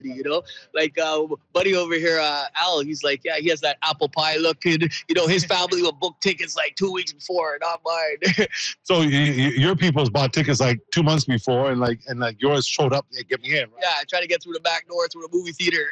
You know, like buddy over here, Al. He's like, yeah, he has that apple pie looking. You know, his family will book tickets like 2 weeks before, not mine. So your people's bought tickets like 2 months before, and like yours showed up. They get me in. Right? Yeah, I try to get through the back door through the movie theater.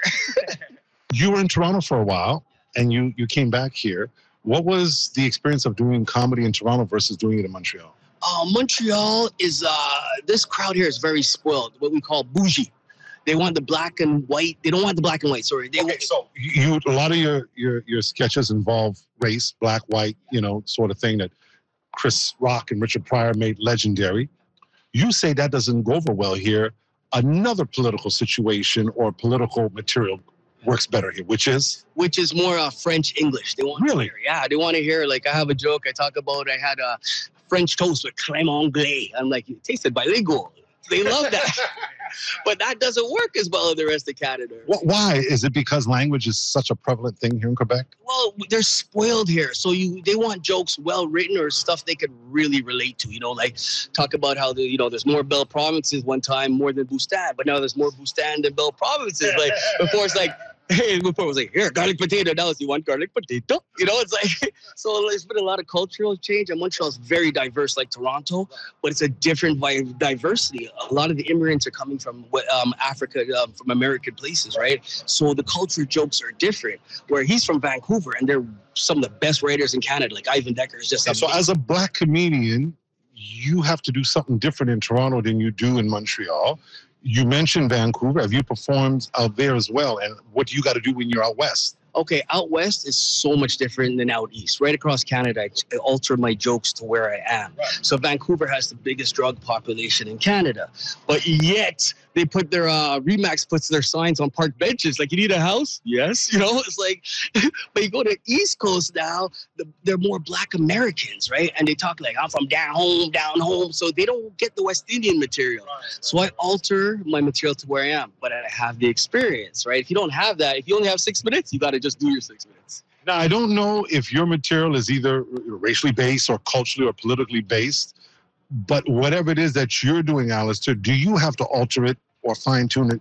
You were in Toronto for a while, and you came back here. What was the experience of doing comedy in Toronto versus doing it in Montreal? Montreal is this crowd here is very spoiled. What we call bougie. They want the black and white. They don't want the black and white. Sorry. So a lot of your sketches involve race, black, white, sort of thing that Chris Rock and Richard Pryor made legendary. You say that doesn't go over well here. Another political situation or political material works better here, which is more French English. They want really, to hear, yeah. They want to hear. Like I have a joke I talk about. I had a French toast with crème anglaise. I'm like, it tasted bilingual. They love that. But that doesn't work as well in the rest of Canada. Why? Is it because language is such a prevalent thing here in Quebec? Well, they're spoiled here. So they want jokes well written or stuff they could really relate to. Like talk about how there's more Bell provinces one time more than Bustan, but now there's more Bustan than Bell provinces. Like before it's like, hey, before it was like, here, garlic potato. Now it's you want garlic potato. It's like, so there's been a lot of cultural change. And Montreal is very diverse like Toronto, but it's a different diversity. A lot of the immigrants are coming from Africa, from American places, right? So the culture jokes are different. Where he's from Vancouver, and they're some of the best writers in Canada. Like Ivan Decker is just so as a black comedian, you have to do something different in Toronto than you do in Montreal. You mentioned Vancouver. Have you performed out there as well? And what do you got to do when you're out west? Okay, out west is so much different than out east. Right across Canada, I alter my jokes to where I am. Right. So Vancouver has the biggest drug population in Canada, but yet they put their Remax puts their signs on park benches. Like, you need a house? Yes. It's like, but you go to East Coast now, they're more Black Americans, right? And they talk like, I'm from down home. So they don't get the West Indian material. Right. So I alter my material to where I am, but I have the experience, right? If you don't have that, if you only have 6 minutes, you got to just do your 6 minutes. Now, I don't know if your material is either racially based or culturally or politically based, but whatever it is that you're doing, Alistair, do you have to alter it or fine-tune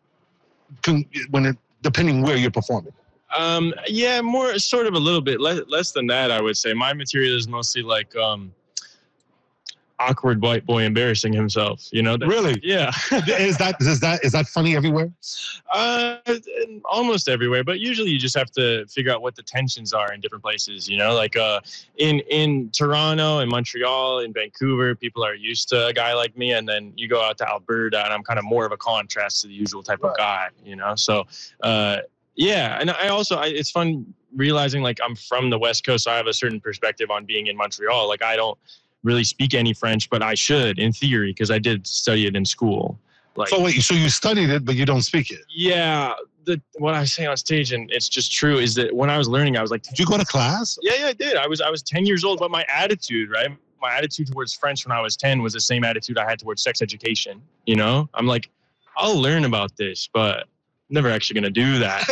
it depending where you're performing? Yeah, more sort of a little bit less than that, I would say. My material is mostly like awkward white boy embarrassing himself, Really? Yeah. Is that funny everywhere? Almost everywhere, but usually you just have to figure out what the tensions are in different places, like in Toronto and Montreal and Vancouver, people are used to a guy like me, and then you go out to Alberta and I'm kind of more of a contrast to the usual type of guy, so yeah. And it's fun realizing like I'm from the West Coast, so I have a certain perspective on being in Montreal. Like, I don't really speak any French, but I should in theory, because I did study it in school. Like, so you studied it, but you don't speak it? Yeah. What I say on stage, and it's just true, is that when I was learning, I was like, did you go to class? Yeah, I did. I was 10 years old, but my attitude, right? My attitude towards French when I was 10 was the same attitude I had towards sex education. I'm like, I'll learn about this, but I'm never actually going to do that.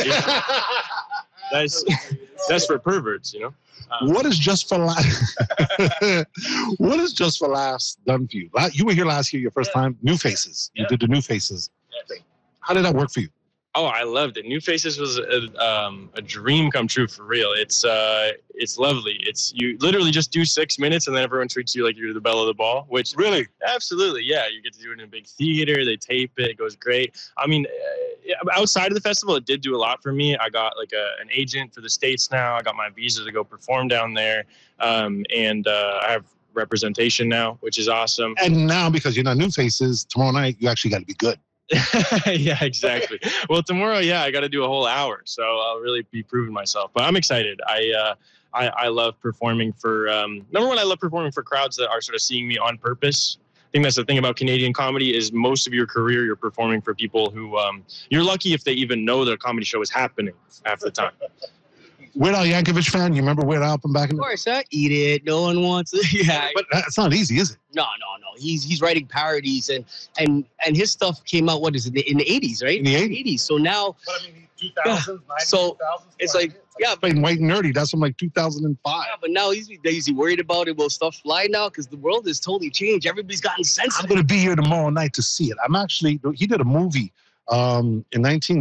That's for perverts, What is Just for Laughs? What is Just for Laughs done for you? You were here last year, your first time. New Faces. You did the New Faces thing. How did that work for you? Oh, I loved it. New Faces was a dream come true for real. It's lovely. You literally just do 6 minutes and then everyone treats you like you're the belle of the ball. Which really, absolutely, yeah. You get to do it in a big theater. They tape it. It goes great. I mean, outside of the festival, it did do a lot for me. I got like an agent for the States now. I got my visa to go perform down there, and I have representation now, which is awesome. And now, because you're not New Faces, tomorrow night you actually got to be good. Yeah, exactly. Well, tomorrow, I got to do a whole hour, so I'll really be proving myself. But I'm excited. I love performing for number one. I love performing for crowds that are sort of seeing me on purpose. I think that's the thing about Canadian comedy is most of your career you're performing for people who you're lucky if they even know the comedy show is happening half the time. Weird Al Yankovic fan? You remember Weird Al from back in the... Of course, Eat It. No one wants it. Yeah. But that's not easy, is it? No. He's writing parodies and his stuff came out, what is it, in the 80s, right? In the 80s. So now... But I mean, 2000s, 90s, so 2000s, it's like, yeah. Playing White and Nerdy, that's from like 2005. Yeah, but now is he worried about it? Will stuff fly now? Because the world has totally changed. Everybody's gotten sensitive. I'm going to be here tomorrow night to see it. He did a movie In